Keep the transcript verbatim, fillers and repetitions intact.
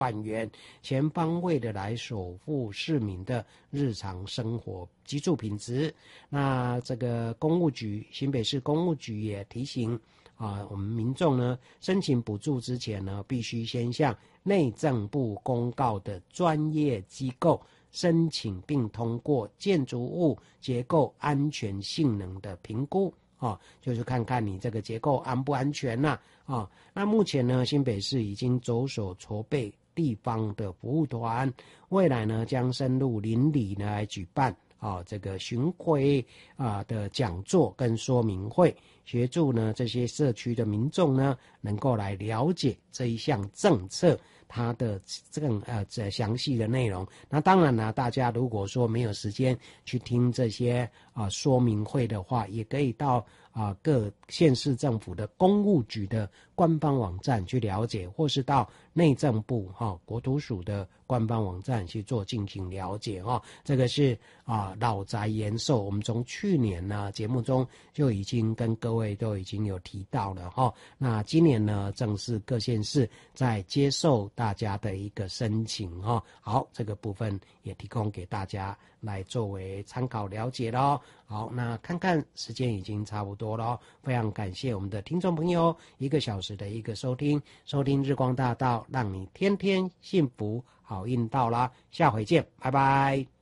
万元，全方位的来守护市民的日常生活居住品质。那这个公务局，新北市公务局也提醒啊，我们民众呢申请补助之前呢，必须先向内政部公告的专业机构申请并通过建筑物结构安全性能的评估。哦，就是看看你这个结构安不安全呐、啊？哦，那目前呢，新北市已经着手筹备地方的服务团，未来呢将深入邻里呢来举办啊、哦、这个巡回啊的讲座跟说明会，协助呢这些社区的民众呢能够来了解这一项政策。它的更呃这详细的内容，那当然了，大家如果说没有时间去听这些啊、呃、说明会的话，也可以到啊、呃、各县市政府的公务局的官方网站去了解，或是到内政部哈、哦、国土署的官方网站去做进行了解哈、哦。这个是啊、呃、老宅延寿，我们从去年呢节目中就已经跟各位都已经有提到了哈、哦。那今年呢正是各县市在接受大家的一个申请哈、哦，好，这个部分也提供给大家来作为参考了解咯。好，那看看时间已经差不多了，非常感谢我们的听众朋友一个小时的一个收听，收听日光大道，让你天天幸福好运到啦，下回见，拜拜。